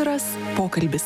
Atviras pokalbis.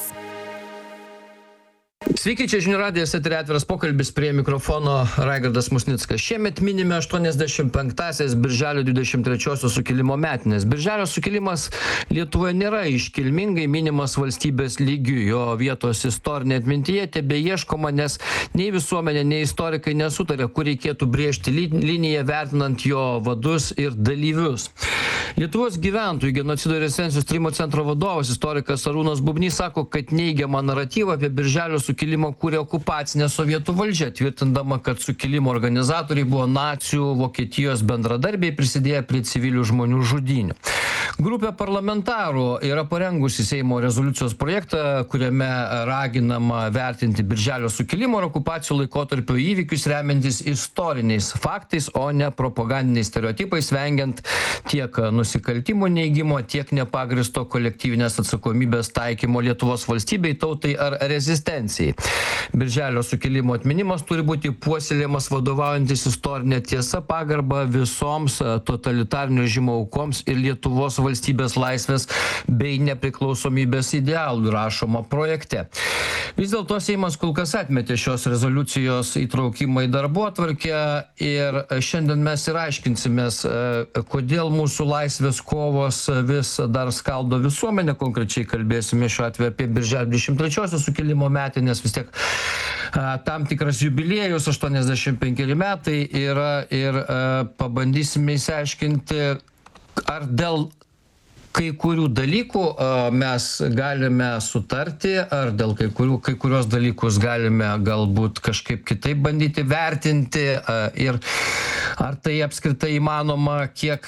Sveiki, čia žinių radijas, eteryje Atviras pokalbis, prie mikrofono Raigardas Musnickas. Šiemet minime 85-asias Birželio 23-osios sukilimo metinės. Birželio sukilimas Lietuvoje nėra iškilmingai minimas valstybės lygiu. Jo vietos istorinė atmintyje tebeieškoma, nes nei visuomenė, nei istorikai nesutarė, kur reikėtų brėžti liniją, vertinant jo vadus ir dalyvius. Lietuvos gyventojų genocido ir rezistencijos tyrimo centro vadovas, istorikas Arūnas Bubnys, sako, kad neigiamą naratyvą apie Birželio sukilimą kūrė okupacinė sovietų valdžia, tvirtindama, kad sukilimo organizatoriai buvo nacių Vokietijos bendradarbiai, prisidėję prie civilių žmonių žudynių. Grupė parlamentarų yra parengusi Seimo rezoliucijos projektą, kuriame raginama vertinti Birželio sukilimo ir okupacijų laikotarpio įvykius remiantis istoriniais faktais, o ne propagandiniais stereotipais, vengiant tiek nusikaltimų neigimo, tiek nepagristo kolektyvinės atsakomybės taikymo Lietuvos valstybei, tautai ar rezistencijai. Birželio sukilimo atminimas turi būti puoselėjamas vadovaujantis istorinė tiesa, pagarba visoms totalitarnio režimo aukoms ir Lietuvos valstybės laisvės bei nepriklausomybės idealų, rašoma projekte. Vis dėlto Seimas kol kas atmetė šios rezoliucijos įtraukimą į darbotvarkę ir šiandien mes ir aiškinsimės, kodėl mūsų laisvės kovos vis dar skaldo visuomenę. Konkrečiai kalbėsime šiuo atveju apie Birželio 23-osios sukilimo metinės, vis tiek tam tikras jubiliejus, 85 metai yra ir pabandysime išsiaiškinti, ar dėl kai kurių dalykų mes galime sutarti, ar dėl kai kurios dalykus galime galbūt kažkaip kitaip bandyti vertinti, ir ar tai apskritai įmanoma, kiek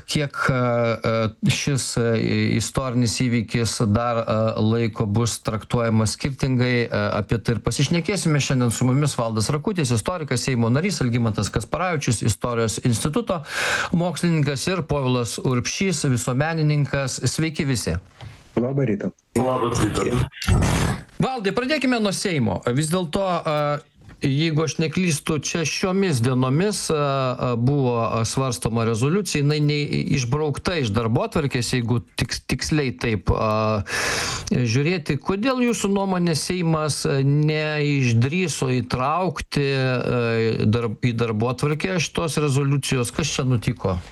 šis istorinis įvykis dar laiko bus traktuojamas skirtingai. Apie tai ir pasišnekėsime šiandien su mumis Valdas Rakutis, istorikas, Seimo narys, Algimantas Kasparavičius, Istorijos instituto mokslininkas, ir Povilas Urbšys, visuomenininkas. Sveiki visi. Labą rytą. Labas rytas. Valdai, pradėkime nuo Seimo. Vis dėlto, jeigu aš neklystu, čia šiomis dienomis buvo svarstoma rezoliucija, jinai išbraukta iš darbotvarkės, jeigu tiksliai taip žiūrėti. Kodėl jūsų nuomonė Seimas neišdrįso įtraukti į darbotvarkę šitos rezoliucijos? Kas čia nutiko?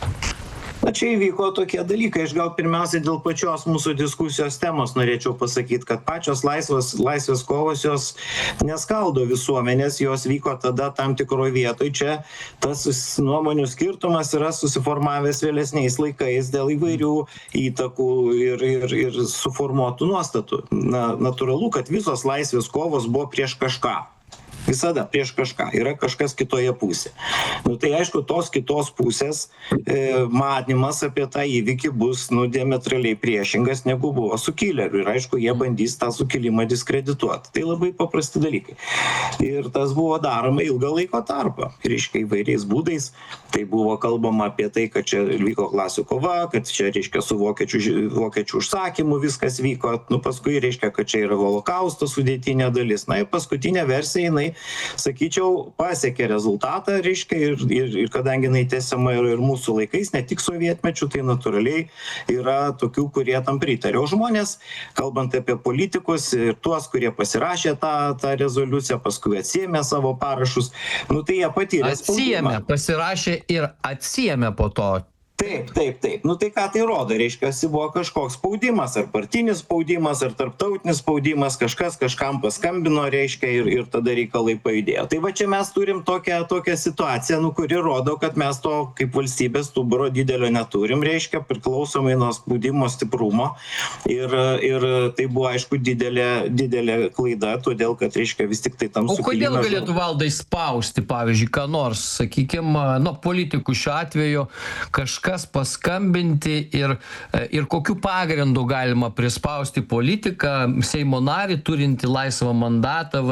Na, čia įvyko tokie dalykai. Aš gal pirmiausia dėl pačios mūsų diskusijos temos norėčiau pasakyti, kad pačios laisvės kovos jos neskaldo visuomenės, jos vyko tada tam tikroje vietoje. Čia tas nuomonių skirtumas yra susiformavęs vėlesniais laikais dėl įvairių įtakų ir suformuotų nuostatų. Na, natūralu, kad visos laisvės kovos buvo prieš kažką. Visada prieš kažką. Yra kažkas kitoje pusėje. Nu, tai aišku, tos kitos pusės matymas apie tą įvykį bus diametraliai priešingas, negu buvo sukilėlių. Ir aišku, jie bandys tą sukilimą diskredituoti. Tai labai paprasti dalykai. Ir tas buvo daroma ilgą laiko tarpą. Reiškia, įvairiais būdais. Tai buvo kalbama apie tai, kad čia vyko klasių kova, kad čia, reiškia, su vokiečių užsakymu viskas vyko. Nu, paskui, reiškia, kad čia yra holokausto sudėtinė dalis. Na, ir paskutinė versija, jinai, sakyčiau, pasiekė rezultatą, reiškia, ir kadangi jinai tęsiama ir mūsų laikais, ne tik sovietmečių, tai natūraliai yra tokių, kurie tam pritarė. O žmonės, kalbant apie politikus ir tuos, kurie pasirašė tą rezoliuciją, paskui atsiėmė savo parašus, nu tai jie patyrė spaudimą. Pasirašė ir atsiėmė po to. Taip. Nu tai ką tai rodo? Reiškia, buvo kažkoks spaudimas, ar partinis spaudimas, ar tarptautinis spaudimas, kažkas kažkam paskambino, reiškia, ir tada reikalai pajudėjo. Tai va čia mes turim tokią situaciją, kuri rodo, kad mes to kaip valstybės stuburo didelio neturim, reiškia, priklausomai nuo spaudimo stiprumo. Ir tai buvo, aišku, didelė klaida, todėl, kad, reiškia, vis tik tai tam sukilime. O kodėl galėtų Valdai spausti, pavyzdžiui, ką nors, sakykime, politikų šiuo atveju kažkas paskambinti ir kokiu pagrindu galima prispausti politiką, Seimo narį turinti laisvą mandatą,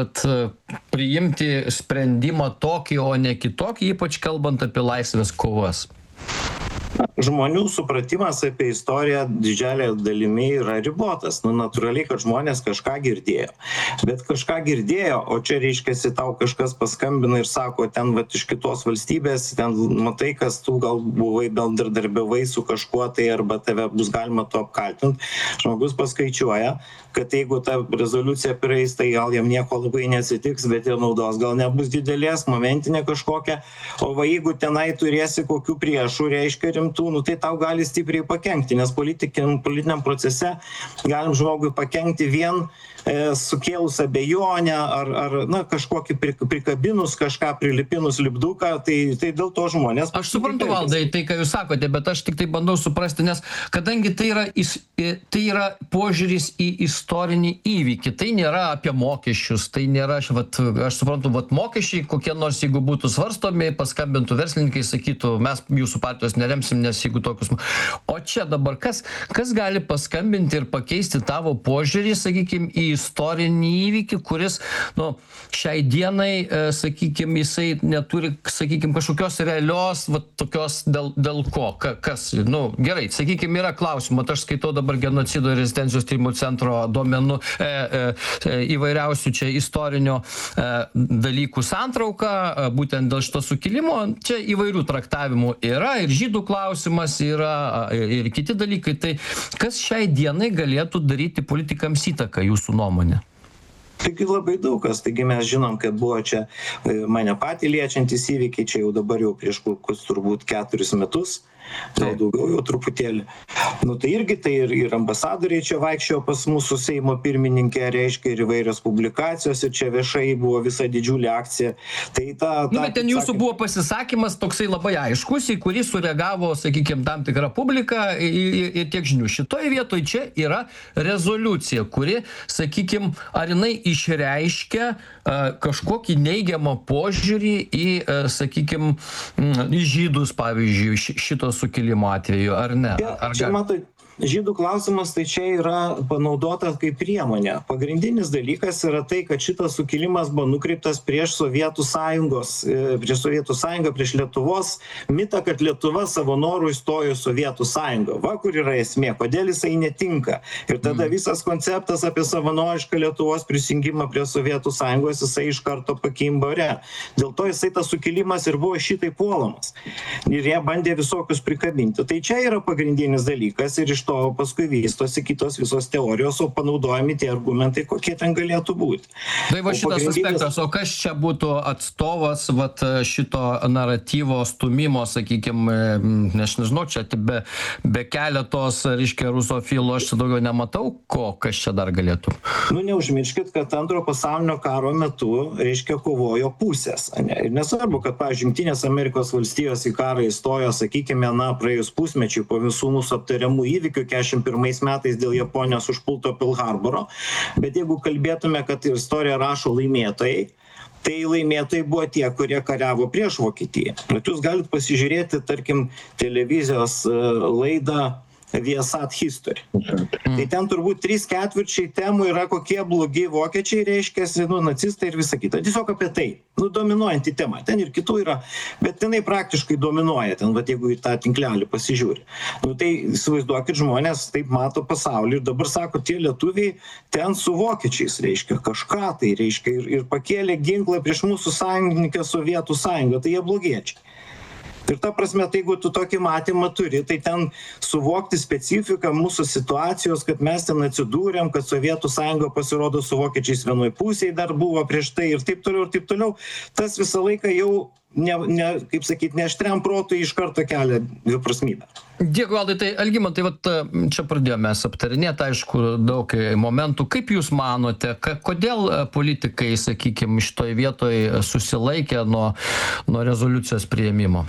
priimti sprendimą tokį, o ne kitokį, ypač kalbant apie laisvės kovas? žmonių supratimas apie istoriją didžiąja dalimi yra ribotas. Nu, natūraliai, kad žmonės kažką girdėjo. Bet kažką girdėjo, o čia reiškiasi tau kažkas paskambina ir sako, ten vat iš kitos valstybės, ten matai, kas tu gal buvai bendradarbiavai su kažkuo tai arba tave bus galima to apkaltinti. Žmogus paskaičiuoja, kad jeigu ta rezoliucija praeis, tai gal jam nieko labai neatsitiks, bet ir naudos gal nebus didelės, momentinė kažkokia. O va jeigu tenai turėsi kokių priešų, reiškia rimtų, nu tai tau gali stipriai pakenkti, nes politiniam procese galim žmogui pakenkti vien sukėlus abejonę ar na, kažkokį prikabinus, kažką prilipinus lipduką, tai dėl to žmonės... Aš suprantu, Valdai, tai, ką jūs sakote, bet aš tik tai bandau suprasti, nes kadangi tai yra požiūris į istorinį įvykį, tai nėra apie mokesčius, tai nėra, aš suprantu, mokesčiai kokie nors, jeigu būtų svarstomi, paskambintų verslininkai, sakytų, mes jūsų partijos neremsim, nes jeigu tokius... O čia dabar kas gali paskambinti ir pakeisti tavo požiūrį, sakykime, į istorinį įvykį, kuris, nu, šiai dienai, sakykime, jisai neturi, sakykime, kažkokios realios, tokios dėl ko, kas, nu, gerai, sakykime, yra klausimų, aš skaitau dabar genocido ir rezistencijos tyrimų centro duomenų įvairiausių čia istorinio dalykų santrauką, būtent dėl šito sukilimo, čia įvairių traktavimų yra, ir žydų klausimas yra, ir kiti dalykai, tai kas šiai dienai galėtų daryti politikams įtaką, jūsų nuomonė? Taigi labai daug kas, taigi mes žinom, kad buvo čia mane patį liečiantis įvykiai, čia jau dabar jau prieš kokius turbūt 4 metus, gal daugiau jau truputėlį. Nu tai irgi tai ir ambasadoriai čia vaikščiojo pas mūsų Seimo pirmininkę, reiškia ir įvairios publikacijos, ir čia viešai buvo visa didžiulė akcija. Tai bet ten jūsų buvo pasisakymas toksai labai aiškus, į kurį sureagavo, sakykime, tam tikrą publiką ir tiek žinių. Šitoje vietoje čia yra rezoliucija, kuri, sakykime, ar jinai išreiškia kažkokį neigiamą požiūrį į, sakykime, į žydus, pavyzdžiui, šito sukilimo atveju, ar ne? Čia matai, žydų klausimas tai čia yra panaudota kaip priemonė. Pagrindinis dalykas yra tai, kad šitas sukilimas buvo nukreiptas prieš Sovietų sąjungą, prieš Lietuvos mitą, kad Lietuva savo norų įstojo Sovietų sąjungą. Va, kur yra esmė, kodėl jisai netinka. Ir tada visas konceptas apie savanorišką Lietuvos prisijungimą prie Sovietų sąjungos, jisai iš karto pakimba ore. Dėl to jisai tas sukilimas ir buvo šitai puolamas. Ir jie bandė visokius prikabinti. Tai čia yra pagrindinis dalykas ir iš to paskui vystosi kitos visos teorijos, o panaudojami tie argumentai, kokie ten galėtų būti. Tai va šitas aspektas, o kas čia būtų atstovas šito naratyvo stumimo, sakykime, aš nežinau, čia be keletos, reiškia, rusofilų, aš čia daugiau nematau, kas čia dar galėtų. Nu, neužmirškit, kad Antrojo pasaulinio karo metu, reiškia, kovojo pusės. Ne? Ir nesvarbu, kad, pavyzdžiui, Jungtinės Amerikos valstijos į karą įstojo, sakykime, praėjus pusmečiui po visų mūsų aptariamų įvykių 41 metais dėl Japonijos užpulto Pearl Harboro, bet jeigu kalbėtume, kad istoriją rašo laimėtojai, tai laimėtojai buvo tie, kurie kariavo prieš Vokietiją. Bet jūs galite pasižiūrėti, tarkim, televizijos laidą Viasat History. Tai ten turbūt 3/4 temų yra kokie blogi vokiečiai, reiškia, nacistai ir visa kita. Tiesiog apie tai. Dominuojanti tema. Ten ir kitų yra, bet tenai praktiškai dominuoja, ten, jeigu į tą tinklelį pasižiūri. Tai įsivaizduokit, žmonės taip mato pasaulį ir dabar sako, tie lietuviai ten su vokiečiais, reiškia, kažką tai, reiškia, ir pakėlė ginklą prieš mūsų sąjungininkę Sovietų sąjungą, tai jie blogiečiai. Ir ta prasme, tai jeigu tu tokį matymą turi, tai ten suvokti specifiką mūsų situacijos, kad mes ten atsidūrėm, kad Sovietų sąjunga pasirodo su vokiečiais vienoj pusėje dar buvo prieš tai ir taip toliau, tas visą laiką jau, kaip sakyti, neaštriam protui iš karto kelia dviprasmybę. Dėkui, Valdai, tai Algimantai, čia pradėjome mes aptarinėti, aišku, daug momentų. Kaip Jūs manote, kodėl politikai, sakykime, šitoje vietoje susilaikė nuo rezoliucijos priėmimo?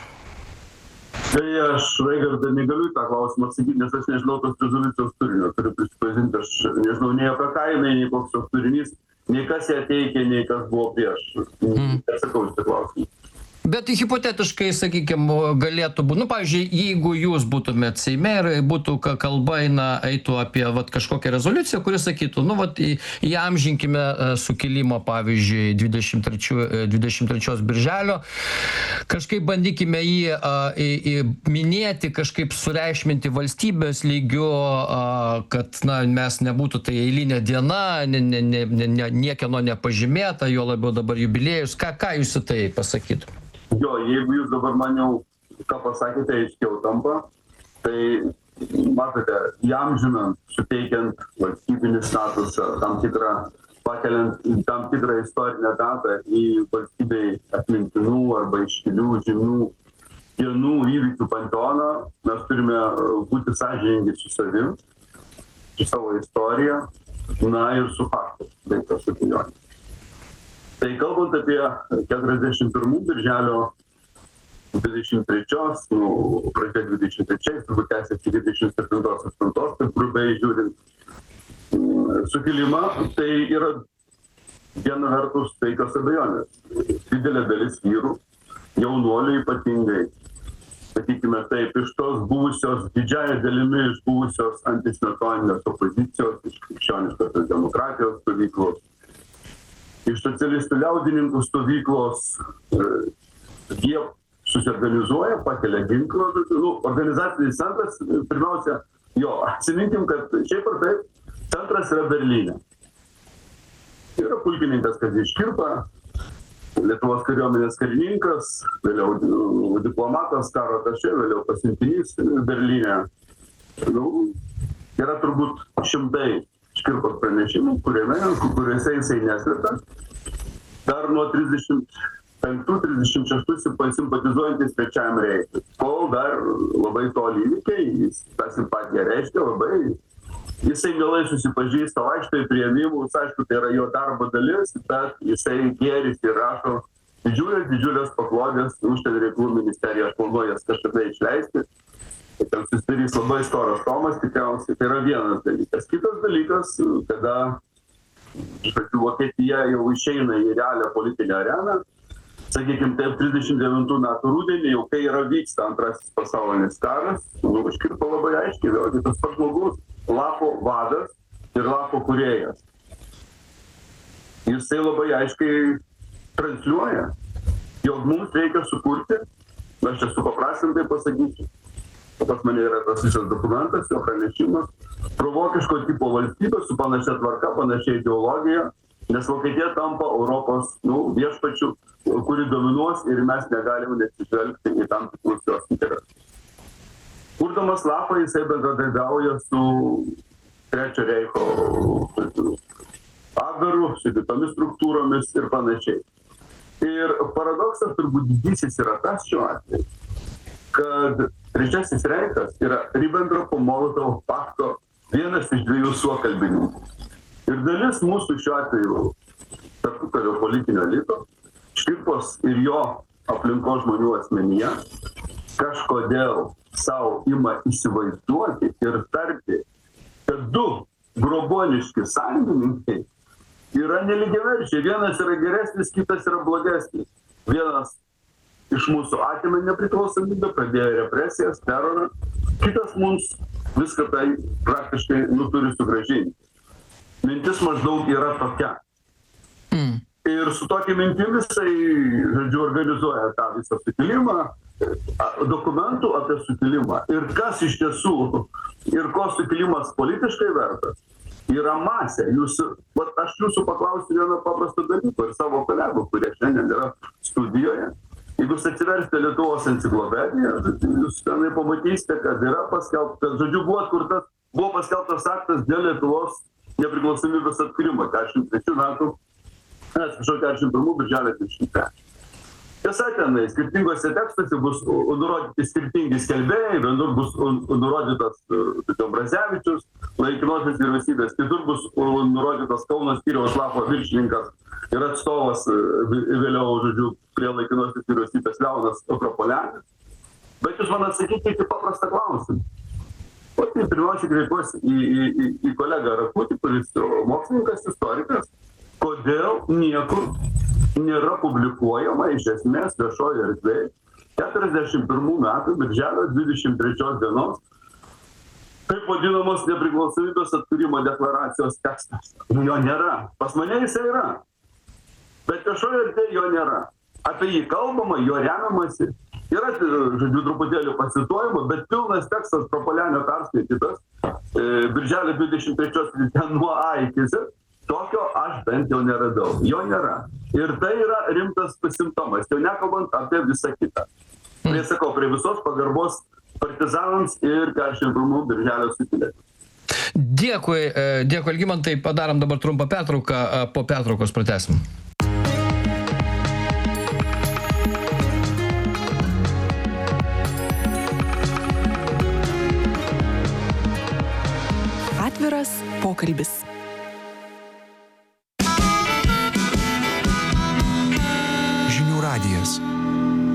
Tai aš, Raigardai, negaliu tą klausimą atsakyti, nes aš nežinau tos rezoliucijos turinio. Turiu prisipažinti, aš nežinau nei apie ką jinai, nei koks jos turinys, nei kas ją teikė, nei kas buvo prieš. Nesakau šitą klausimą. Bet hipotetiškai, sakykime, galėtų būti, pavyzdžiui, jeigu jūs būtumėt Seime ir būtų kalba eitų apie kažkokią rezoliuciją, kuri sakytų, įamžinkime sukilimą, pavyzdžiui, 23 birželio, kažkaip bandykime jį minėti, kažkaip sureikšminti valstybės lygiu, kad mes nebūtų tai eilinė diena, niekieno nepažymėta, jo labiau dabar jubiliejus. Ką jūs į tai pasakytų? Jo, jeigu jūs dabar man jau ką pasakėte, aiškiau tampa, tai matote, įamžinant, suteikiant valstybinį statusą, pakeliant tam tikrą istorinę datą į valstybei atmintinų arba iškilių, žymių dienų įvykių panteoną, mes turime būti sąžiningi su savim, su savo istorija, ir su faktais, be jokios abejonės. Tai kalbant apie 41 birželio 23, pradžia 23, turbūt tęsiasi 27-8, taip grubiai žiūrint, sukilimą, tai yra viena vertus tai jokios abejonės. Didelė dalis vyrų, jaunuolių ypatingai, sakykime taip, iš tos buvusios, didžiąją dalimi iš buvusios antismetoninės opozicijos, iš krikščioniškosios demokratijos stovyklos, iš socialistų liaudininkų stovyklos, jie susiorganizuoja, pakelia ginklą. Organizacinis centras, pirmiausia, atsiminkim, kad šiaip ar taip, centras yra Berlyne. Yra pulkininkas Kazys Škirpa, Lietuvos kariuomenės karininkas, vėliau diplomatas, karo atašė, vėliau pasiuntinys Berlyne. Yra turbūt šimtai Škirpos pranešimų, kuriuose jisai neslėpia. Dar nuo 35-36 simpatizuojantis Trečiajam Reichui. Kol dar labai toli įvykiai, jis tą simpatiją reiškia labai. Jisai mielai susipažįsta, vaikšto į priėmimus, aišku, tai yra jo darbo dalis, bet jisai gėrisi ir rašo didžiulės paklodės, užsienio reikalų ministerija planuoja kažkada išleisti. Ten susidarys labai storas tomas, tikriausiai, tai yra vienas dalykas. Kitas dalykas, kada Vokietija jau išeina į realią politinę areną, sakykime, taip 39 metų rudenį, jau kai vyksta antrasis pasaulinis karas, Škirpa labai aiškiai, vėlgi tas pats žmogus, Lapo vadas ir Lapo kūrėjas. Jisai labai aiškiai transliuoja, jog mums reikia sukurti, aš čia supaprastintai pasakysiu, pas mane yra tas visas dokumentas, jo pranešimas, provokiško tipo valstybė su panašia tvarka, panašia ideologija, nes Vokietija tampa Europos viešpačių, kuri dominuos ir mes negalime nesižvelgti į tam tikrus jos interesus. Kurdamas Lapą, jisai bendradarbiauja su Trečio Reicho agaru, su kitomis struktūromis ir panašiai. Ir paradoksas turbūt didysis yra tas šiuo atveju, kad Trečiasis Reichas yra Ribbentropo-Molotovo pakto vienas iš dviejų suokalbininkų. Ir dalis mūsų šiuo atveju tarpukario politinio elito, Škirpos ir jo aplinkos žmonių asmenyje, kažkodėl savo ima įsivaizduoti ir tarti, kad du groboniški sąjungininkai yra nelygiaverčiai. Vienas yra geresnis, kitas yra blogesnis. Vienas iš mūsų atėmė nepriklausomybę, pradėjo represijas, terorą. Kitas mums viską tai praktiškai turi sugrąžinti. Mintis maždaug yra tokia. Ir su tokia mintim jisai, organizuoja tą visą sukilimą, dokumentų apie sukilimą. Ir kas iš tiesų, ir ko sukilimas politiškai vertas, yra masė. Aš jūsų paklausiu vieną paprastą dalyką ir savo kolegų, kurie šiandien yra studijoje. Jeigu jūs atsiversite Lietuvos enciklopediją, jūs tenai pamatysite, kad yra paskelbtas, buvo paskelbtas aktas dėl Lietuvos nepriklausomybės atkūrimo 43 metų, 41 birželio 23. Tiesa, tenai skirtingose tekstuose bus nurodyti skirtingi skelbėjai, vienur bus nurodytas Brazevičius, laikinosios vyriausybės, kitur bus nurodytas Kauno skyriaus Lapo viršininkas ir atstovas vėliau, prie laikinosios vyriausybės Leonas Akropolianis. Bet jūs man atsakykite į paprastą klausimą. Tai pirmiausia kreipiuosi į kolegą Rakutį, kuris mokslininkas, istorikas, kodėl niekur nėra publikuojama iš esmės viešoje erdvėje. 41 metų birželio 23 dienos taip vadinamos nepriklausomybės atkūrimo deklaracijos tekstas. Jo nėra. Pas mane jisai yra. Bet viešoje erdvėje jo nėra. Apie jį kalbama, jo remiamasi. Yra, žodžiu, truputėlį pasituojama, bet pilnas tekstas Prapuolenio perskaitytas birželio 23 dienos nuo A iki Z. Tokio aš bent jau neradau. Jo nėra. Ir tai yra rimtas simptomas. Jau nekalbant apie visą kitą. Tai sakau, prie visos pagarbos partizanams ir 41 birželio sukilėliams. Dėkui, Algimantai, padarom dabar trumpą pertrauką, po pertraukos pratęsim. Atviras pokalbis. Žinių radijas.